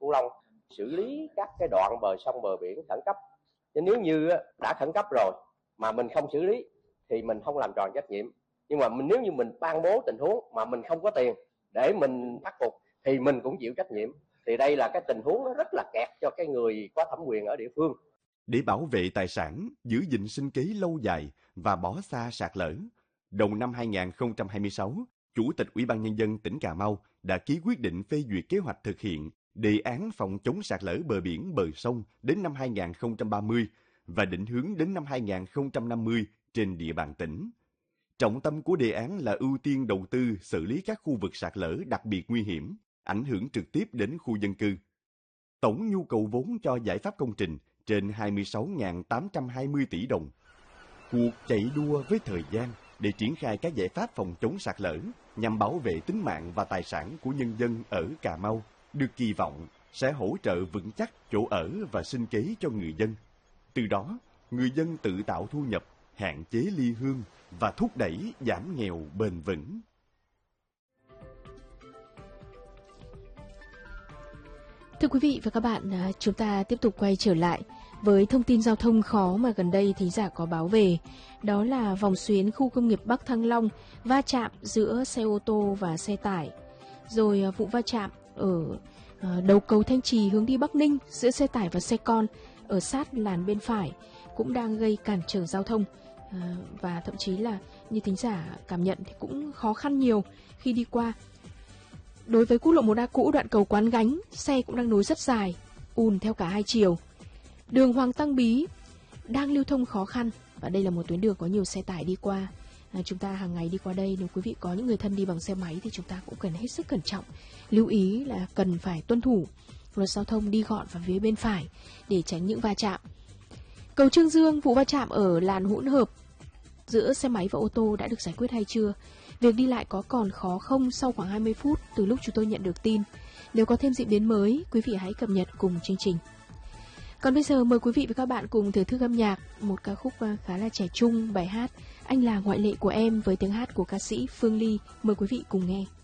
Cửu Long xử lý các cái đoạn bờ sông bờ biển khẩn cấp. Chứ nếu như đã khẩn cấp rồi mà mình không xử lý thì mình không làm tròn trách nhiệm. Nhưng mà nếu như mình ban bố tình huống mà mình không có tiền để mình khắc phục thì mình cũng chịu trách nhiệm. Thì đây là cái tình huống nó rất là kẹt cho cái người có thẩm quyền ở địa phương. Để bảo vệ tài sản, giữ gìn sinh kế lâu dài và bỏ xa sạt lở, đầu năm 2026, Chủ tịch Ủy ban Nhân dân tỉnh Cà Mau đã ký quyết định phê duyệt kế hoạch thực hiện đề án phòng chống sạt lở bờ biển bờ sông đến năm 2030 và định hướng đến năm 2050 trên địa bàn tỉnh. Trọng tâm của đề án là ưu tiên đầu tư xử lý các khu vực sạt lở đặc biệt nguy hiểm, ảnh hưởng trực tiếp đến khu dân cư. Tổng nhu cầu vốn cho giải pháp công trình trên 26.820 tỷ đồng. Cuộc chạy đua với thời gian để triển khai các giải pháp phòng chống sạt lở nhằm bảo vệ tính mạng và tài sản của nhân dân ở Cà Mau được kỳ vọng sẽ hỗ trợ vững chắc chỗ ở và sinh kế cho người dân. Từ đó, người dân tự tạo thu nhập, hạn chế ly hương và thúc đẩy giảm nghèo bền vững. Thưa quý vị và các bạn, chúng ta tiếp tục quay trở lại với thông tin giao thông khó mà gần đây thính giả có báo về. Đó là vòng xuyến khu công nghiệp Bắc Thăng Long va chạm giữa xe ô tô và xe tải. Rồi vụ va chạm ở đầu cầu Thanh Trì hướng đi Bắc Ninh giữa xe tải và xe con ở sát làn bên phải cũng đang gây cản trở giao thông. Và thậm chí là như thính giả cảm nhận thì cũng khó khăn nhiều khi đi qua. Đối với quốc lộ 1A cũ đoạn cầu Quán Gánh, xe cũng đang nối rất dài, ùn theo cả hai chiều. Đường Hoàng Tăng Bí đang lưu thông khó khăn và đây là một tuyến đường có nhiều xe tải đi qua. Chúng ta hàng ngày đi qua đây, nếu quý vị có những người thân đi bằng xe máy thì chúng ta cũng cần hết sức cẩn trọng. Lưu ý là cần phải tuân thủ luật giao thông, đi gọn vào phía bên phải để tránh những va chạm. Cầu Trương Dương, vụ va chạm ở làn hỗn hợp giữa xe máy và ô tô đã được giải quyết hay chưa? Việc đi lại có còn khó không sau khoảng 20 phút từ lúc chúng tôi nhận được tin? Nếu có thêm diễn biến mới, quý vị hãy cập nhật cùng chương trình. Còn bây giờ mời quý vị và các bạn cùng thưởng thức âm nhạc, một ca khúc khá là trẻ trung, bài hát Anh Là Ngoại Lệ Của Em với tiếng hát của ca sĩ Phương Ly. Mời quý vị cùng nghe.